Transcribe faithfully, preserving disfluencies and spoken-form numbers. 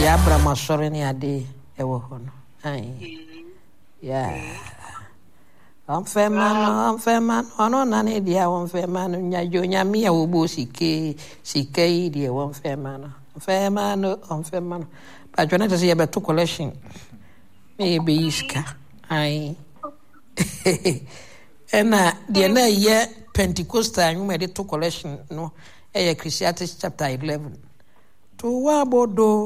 ya Abraham sorry ni ade e wo ho no ai yeah am fe man am fe man ono na ne dia won fe man nya jo nya mi e wo bo sike sike yi dia won fe man fe man on fe man ba jona te se be to collection me be iska ai ena dia na ye Pentecostal you made to collection no e Ecclesiastes chapter eleven to wa bodo